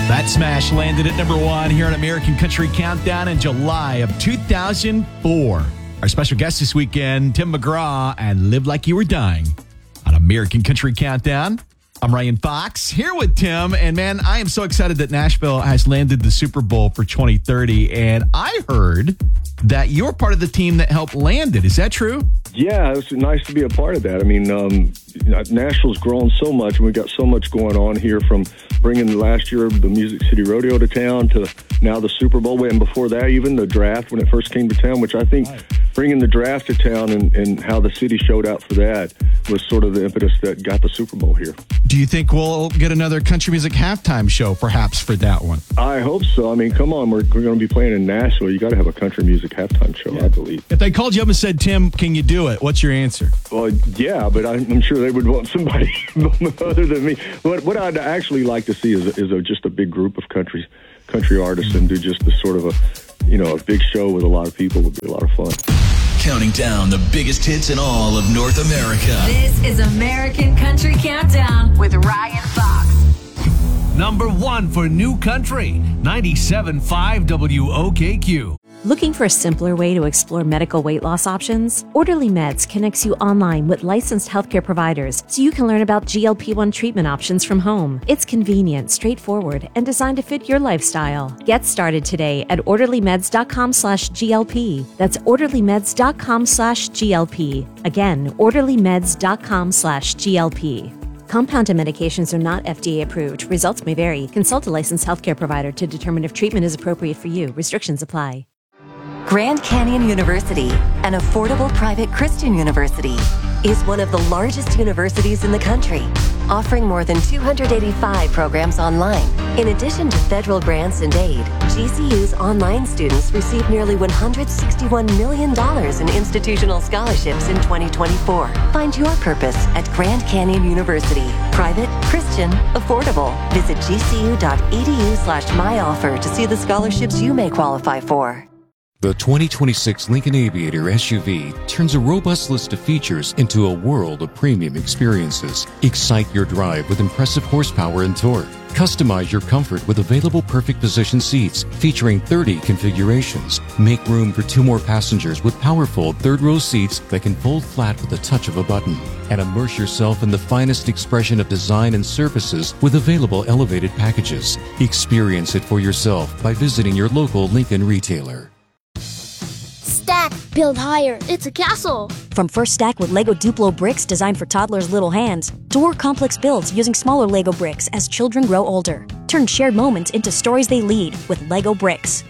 That smash landed at number 1 here on American Country Countdown in July of 2004. Our special guest this weekend, Tim McGraw, and Live Like You Were Dying on American Country Countdown. I'm Ryan Fox here with Tim, and man, I am so excited that Nashville has landed the Super Bowl for 2030, and I heard that you're part of the team that helped land it. Is that true? Yeah, it's nice to be a part of that. I mean, Nashville's grown so much, and we've got so much going on here, from bringing last year the Music City Rodeo to town to now the Super Bowl, and before that even the draft when it first came to town, which I think bringing the draft to town and how the city showed out for that was sort of the impetus that got the Super Bowl here. Do you think we'll get another country music halftime show perhaps for that one? I hope so. I mean, come on, we're going to be playing in Nashville. You got to have a country music halftime show, I believe. If they called you up and said, Tim, can you do it? What's your answer? Well, yeah, but I'm sure they would want somebody other than me. What I'd actually like to see is just a big group of country artists and do just this sort of a big show with a lot of people would be a lot of fun. Counting down the biggest hits in all of North America. This is American Country Countdown with Ryan Fox. Number 1 for New Country, 97.5 WOKQ. Looking for a simpler way to explore medical weight loss options? Orderly Meds connects you online with licensed healthcare providers so you can learn about GLP-1 treatment options from home. It's convenient, straightforward, and designed to fit your lifestyle. Get started today at orderlymeds.com/GLP. That's orderlymeds.com/GLP. Again, orderlymeds.com/GLP. Compounded medications are not FDA approved. Results may vary. Consult a licensed healthcare provider to determine if treatment is appropriate for you. Restrictions apply. Grand Canyon University, an affordable private Christian university, is one of the largest universities in the country, offering more than 285 programs online. In addition to federal grants and aid, GCU's online students received nearly $161 million in institutional scholarships in 2024. Find your purpose at Grand Canyon University. Private, Christian, affordable. Visit gcu.edu/myoffer to see the scholarships you may qualify for. The 2026 Lincoln Aviator SUV turns a robust list of features into a world of premium experiences. Excite your drive with impressive horsepower and torque. Customize your comfort with available perfect position seats featuring 30 configurations. Make room for 2 more passengers with powerful third-row seats that can fold flat with the touch of a button. And immerse yourself in the finest expression of design and surfaces with available elevated packages. Experience it for yourself by visiting your local Lincoln retailer. Stack, build higher. It's a castle. From First Stack with Lego Duplo bricks designed for toddlers' little hands, to more complex builds using smaller Lego bricks as children grow older. Turn shared moments into stories they lead with Lego bricks.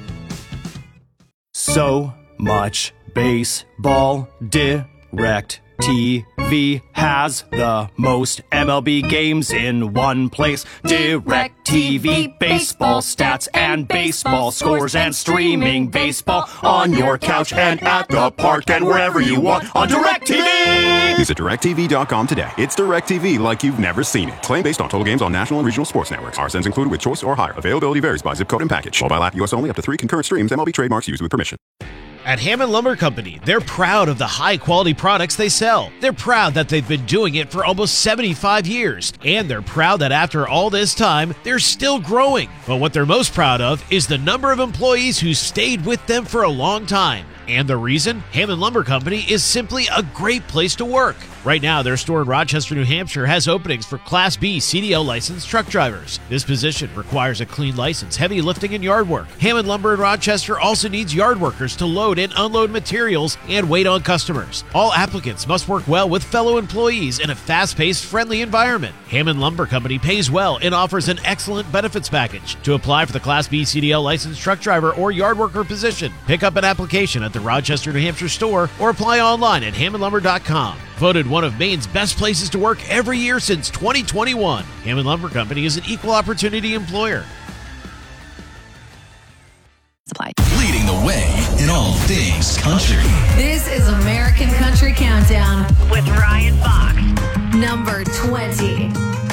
So much baseball. Direct TV has the most MLB games in one place. Direct TV, baseball stats and baseball scores and streaming baseball on your couch and at the park and wherever you want on Direct TV. Visit DirecTV.com today. It's Direct TV like you've never seen it. Claim based on total games on national and regional sports networks. RSNs included with choice or higher. Availability varies by zip code and package. Mobile app US only, up to 3 concurrent streams. MLB trademarks used with permission. At Hammond Lumber Company, they're proud of the high-quality products they sell. They're proud that they've been doing it for almost 75 years. And they're proud that after all this time, they're still growing. But what they're most proud of is the number of employees who stayed with them for a long time. And the reason? Hammond Lumber Company is simply a great place to work. Right now, their store in Rochester, New Hampshire has openings for Class B CDL licensed truck drivers. This position requires a clean license, heavy lifting, and yard work. Hammond Lumber in Rochester also needs yard workers to load and unload materials and wait on customers. All applicants must work well with fellow employees in a fast-paced, friendly environment. Hammond Lumber Company pays well and offers an excellent benefits package. To apply for the Class B CDL licensed truck driver or yard worker position, pick up an application at the Rochester, New Hampshire store or apply online at hammondlumber.com. Voted one of Maine's best places to work every year since 2021. Hammond Lumber Company is an equal opportunity employer. Supply. Leading the way in all things country. This is American Country Countdown with Ryan Fox. Number 20.